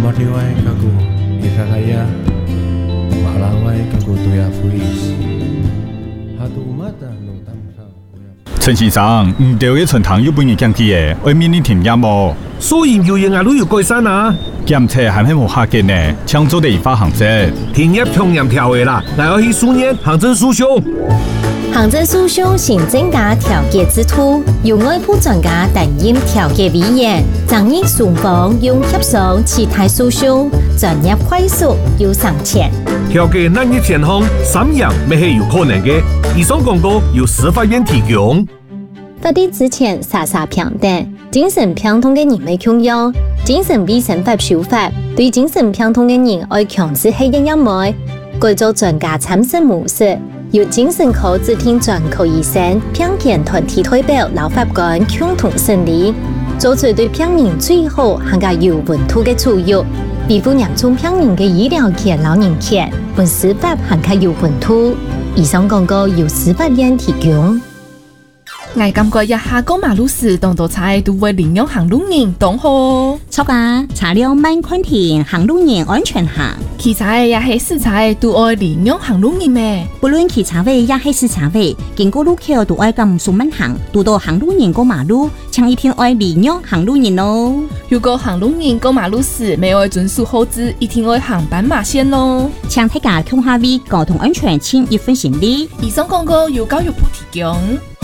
Motiwai kaku ikakaya malawai kaku tuya puis. Hatu umata no tamsa. 陈先生，唔对嘅村堂有半日降起嘅，外面你停音无？ 所以有嘢都要改善啊！ 檢測係咪冇下嘅呢？搶做地法行政， 停業強嚴條嘅啦，嚟要去數年行政訴訟。 行政訴訟行政加調解之途，由外部專家擔任調解委員，爭議雙方用協商其他訴訟，專業快速又省錢。 調解難以前行，3樣未係有可能嘅。以上廣告由司法院提供。 法律之前傻傻平等，精神病痛嘅人未強要，精神衛生法修法對精神病痛嘅人愛強制係一樣妹，改做專家參審模式。由精神科指定專科醫生、病健團體代表、老法官共同審理，做出對病人最好、更加有溫度嘅處遇，維護嚴重病人嘅醫療權、老人權，本司法更加有溫度。以上廣告由司法院提供。 我感覺一下過馬路時，當到菜都會領養行路人當好。 錯啊，車輛慢寬停，行路人安全行。 汽車也係死柴都愛領養行路人咩？ 不論汽車位也係死柴位，經過路口都愛咁數慢行，遇到行路人過馬路，請一定愛領養行路人咯。 如果行路人過馬路時未愛遵守號誌，一定愛行斑馬線咯。 請大家共下位交通安全請一分心理。 以上廣告由教育部提供。